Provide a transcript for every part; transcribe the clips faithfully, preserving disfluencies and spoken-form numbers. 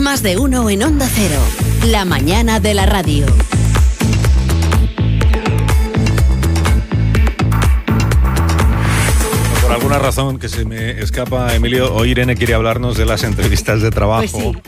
Más de uno en Onda Cero. La mañana de la radio. Por alguna razón que se me escapa, Emilio, hoy Irene quiere hablarnos de las entrevistas de trabajo. Pues sí.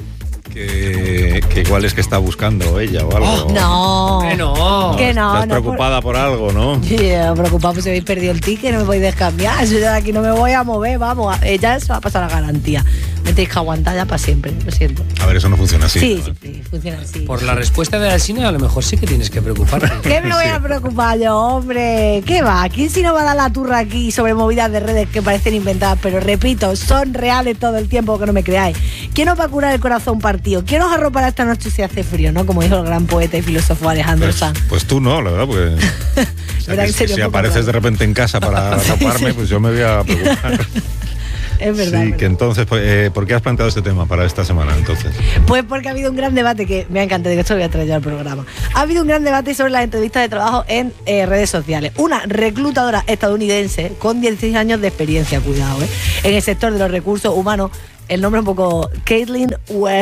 Que, que igual es que está buscando ella o algo. Oh, no. Que no. Que no. Estás no preocupada por... por algo, ¿no? Sí, preocupada pues si habéis perdido el ticket, no me podéis cambiar. Yo ya de aquí no me voy a mover, vamos. Ella se va a pasar la garantía. Me tenéis que aguantar ya para siempre, lo siento. A ver, eso no funciona así. Sí, ¿no? sí, sí, funciona así. Por la respuesta de Alsina, a lo mejor sí que tienes que preocuparte. ¿Qué me voy a preocupar yo, hombre? ¿Qué va? ¿Quién si no va a dar la turra aquí sobre movidas de redes que parecen inventadas? Pero repito, son reales todo el tiempo, que no me creáis. ¿Quién os va a curar el corazón partido? ¿Quién os arropará esta noche si hace frío, no? Como dijo el gran poeta y filósofo Alejandro Pues, Sanz. pues tú no, la verdad, porque o sea, ¿Verdad que que sería si un poco apareces raro? de repente en casa para arroparme, pues yo me voy a preocupar. Es verdad. Sí, es que verdad. entonces, pues, eh, ¿por qué has planteado este tema para esta semana, entonces? Pues porque ha habido un gran debate que me ha encantado, que esto lo voy a traer yo al programa. Ha habido un gran debate sobre las entrevistas de trabajo en eh, redes sociales. Una reclutadora estadounidense con dieciséis años de experiencia, cuidado, ¿eh? en el sector de los recursos humanos. El nombre un poco Caitlin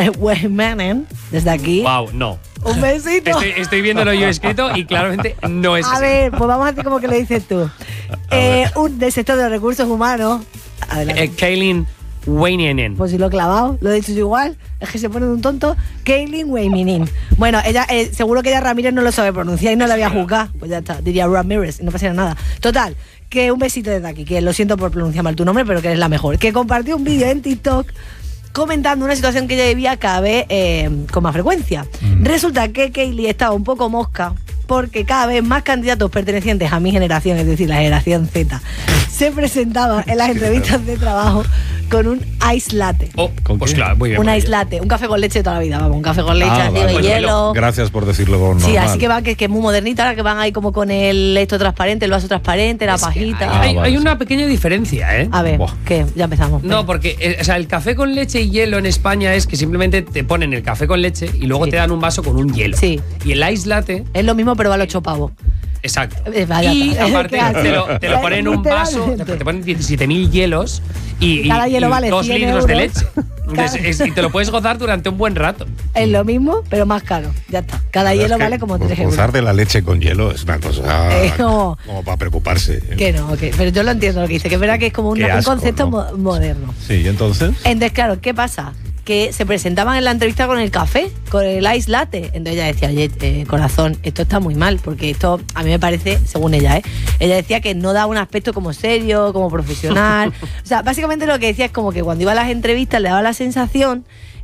Wehmanen, desde aquí. Wow, no. Un besito. Estoy, estoy viéndolo yo escrito y claramente no es A así. ver, pues vamos a hacer como que lo dices tú. Eh, un del sector de los recursos humanos. Adelante. Eh, Kaylin Weinienen. Pues si lo he clavado, lo he dicho yo igual. Es que se pone de un tonto. Kaylin Weiminin. Bueno, ella, eh, seguro que ella Ramírez no lo sabe pronunciar y no la voy a juzgar. Pues ya está, diría Ramírez y no pasaría nada. Total, que un besito desde aquí, que lo siento por pronunciar mal tu nombre, pero que eres la mejor. Que compartió un vídeo en TikTok comentando una situación que ella vivía cada vez eh, con más frecuencia. Mm. Resulta que Kaylee estaba un poco mosca porque cada vez más candidatos pertenecientes a mi generación, es decir, la generación Z, se presentaban en las entrevistas de trabajo con un ice latte. Oh, ¿Con pues qué? claro, muy bien. Un muy ice bien. latte, un café con leche de toda la vida, vamos, un café con leche, Ah, así vale. de hielo. Gracias por decirlo normal. Sí, así que van, que, que es muy modernita, ahora que van ahí como con el esto transparente, el vaso transparente, la Es que pajita. Hay, Ah, vale, hay sí. una pequeña diferencia, ¿eh? A ver, Buah. ¿qué? Ya empezamos. No, porque eh, o sea, el café con leche y hielo en España es que simplemente te ponen el café con leche y luego Sí. te dan un vaso con un hielo. Sí. Y el ice latte, Es lo mismo, pero vale ocho pavos. exacto. Eh, vaya, y vaya. aparte Claro. te lo, te lo ponen en un vaso, te, Literalmente. te ponen diecisiete mil hielos y, y- Cada hielo y vale dos cien litros de euros. leche. Entonces, es- y te lo puedes gozar durante un buen rato. Es lo mismo, pero más caro. Ya está. Cada La verdad hielo es que vale como tres euros. Gozar de la leche con hielo es una cosa Eh, no. como para preocuparse. Que no, que, pero yo lo entiendo lo que dice, que es verdad que es como un, Qué un asco, concepto ¿no? mo- moderno. Sí, ¿y entonces? Entonces, claro, ¿qué pasa? Que se presentaban en la entrevista con el café, con el ice latte. Entonces ella decía, oye, eh, corazón, esto está muy mal, porque esto a mí me parece, según ella, ¿eh? Ella decía que no da un aspecto como serio, como profesional. O sea, básicamente lo que decía es como que cuando iba a las entrevistas le daba la sensación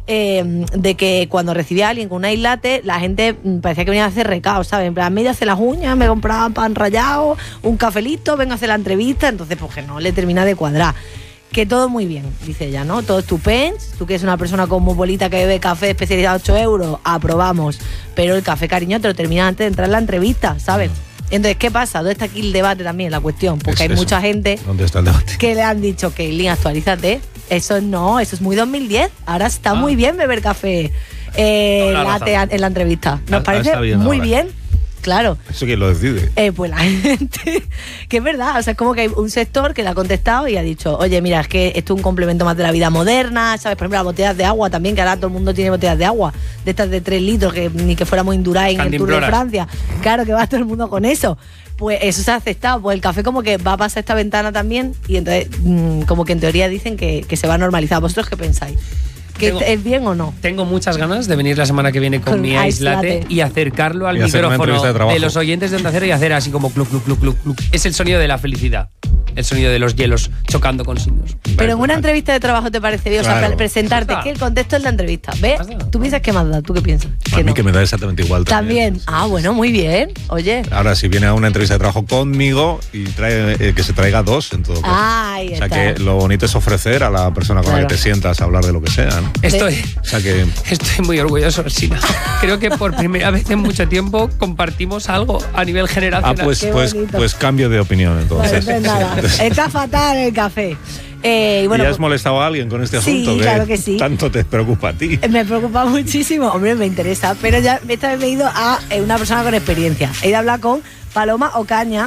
eh, de que cuando recibía a alguien con un ice latte, la gente mm, parecía que venía a hacer recados, ¿sabes? En plan, me iba a hacer las uñas, me compraba pan rallado, un cafelito, vengo a hacer la entrevista, entonces pues que no le termina de cuadrar. Que todo muy bien, dice ella, ¿no? Todo estupendo. Tú que eres una persona cosmopolita que bebe café especializado a ocho euros, aprobamos. Pero el café, cariño, te lo termina antes de entrar en la entrevista, ¿sabes? Entonces, ¿qué pasa? ¿Dónde está aquí el debate también, la cuestión? Porque Es hay eso. mucha gente ¿Dónde está el debate? que le han dicho, Kaylin, actualízate. Eso no, eso es muy dos mil diez. Ahora está Ah. muy bien beber café eh, Toda la latte razón. en la entrevista. Ah, Nos ah, parece está bien muy ahora. bien. Claro. ¿Eso quién lo decide? Eh, pues la gente, que es verdad, o sea, es como que hay un sector que le ha contestado y ha dicho, oye, mira, es que esto es un complemento más de la vida moderna, ¿sabes? Por ejemplo, las botellas de agua también, que ahora todo el mundo tiene botellas de agua, de estas de tres litros, que ni que fuéramos Indurain en el Tour de Cantimploras. Francia. Claro que va todo el mundo con eso. Pues eso se ha aceptado, pues el café como que va a pasar esta ventana también y entonces mmm, como que en teoría dicen que, que se va a normalizar. ¿Vosotros qué pensáis? ¿Que Tengo- es bien o no? Tengo muchas ganas de venir la semana que viene con, Con mi ice ice latte, latte. y acercarlo al Y hacer una micrófono entrevista de de, trabajo. los oyentes de Onda Cero y hacer así como cluc, cluc, cluc, cluc, cluc. Es el sonido de la felicidad. El sonido de los hielos chocando con signos. Pero en una entrevista de trabajo te parece bien, o sea, Claro. pre- presentarte, Basta. que el contexto es la entrevista. ¿Ves? Basta. ¿Tú piensas que más da? ¿Tú qué piensas? A mí no. que me da exactamente igual también. También. Ah, bueno, muy bien. Oye. Ahora, si viene a una entrevista de trabajo conmigo y trae eh, que se traiga dos, en todo caso. Ahí o sea está. que lo bonito es ofrecer a la persona con la Claro. que te sientas a hablar de lo que sea, ¿no? Estoy, O sea que estoy muy orgulloso, Alsina. Creo que por primera vez en mucho tiempo compartimos algo a nivel ah, generacional. pues, Qué pues, bonito. pues cambio de opinión Bueno, entonces. entonces nada. Está fatal el café. Eh, y bueno, ¿Y has pues, molestado a alguien con este Sí, asunto? claro que sí. Tanto te preocupa a ti. me preocupa muchísimo. Hombre, me interesa. Pero ya esta vez me he ido a eh, una persona con experiencia. He ido a hablar con Paloma Ocaña,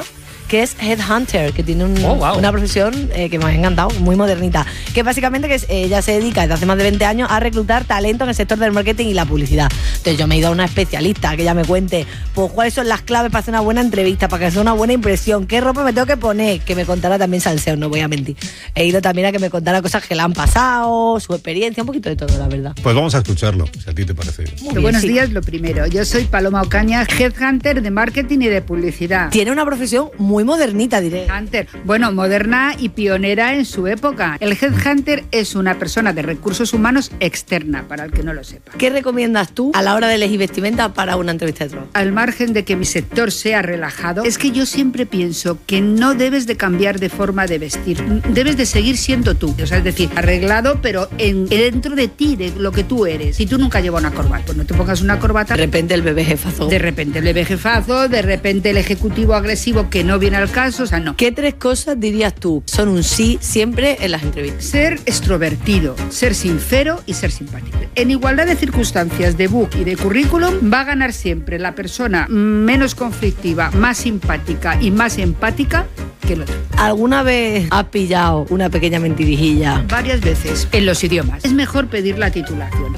que es Headhunter, que tiene un, oh, wow. una profesión eh, que me ha encantado, muy modernita. Que básicamente que es, ella se dedica desde hace más de veinte años a reclutar talento en el sector del marketing y la publicidad. Entonces yo me he ido a una especialista que ella me cuente pues cuáles son las claves para hacer una buena entrevista, para que sea una buena impresión, qué ropa me tengo que poner, que me contara también salseo, no voy a mentir. He ido también a que me contara cosas que le han pasado, su experiencia, un poquito de todo, la verdad. Pues vamos a escucharlo, si a ti te parece. Muy bien, Buenos sí. días, lo primero. Yo soy Paloma Ocaña, Headhunter de marketing y de publicidad. Tiene una profesión muy modernita, diré. Hunter, bueno, moderna y pionera en su época. El Headhunter es una persona de recursos humanos externa, para el que no lo sepa. ¿Qué recomiendas tú a la hora de elegir vestimenta para una entrevista de trabajo? Al margen de que mi sector sea relajado, es que yo siempre pienso que no debes de cambiar de forma de vestir. Debes de seguir siendo tú. O sea, es decir, arreglado, pero en, dentro de ti, de lo que tú eres. Si tú nunca llevas una corbata, pues no te pongas una corbata. De repente el bebé jefazo. De repente el bebé jefazo, de repente el ejecutivo agresivo que no viene al caso, o sea, no. ¿Qué tres cosas dirías tú son un sí siempre en las entrevistas? Ser extrovertido, ser sincero y ser simpático. En igualdad de circunstancias de book y de currículum, va a ganar siempre la persona menos conflictiva, más simpática y más empática que el otro. ¿Alguna vez has pillado una pequeña mentirijilla? Varias veces en los idiomas. Es mejor pedir la titulación.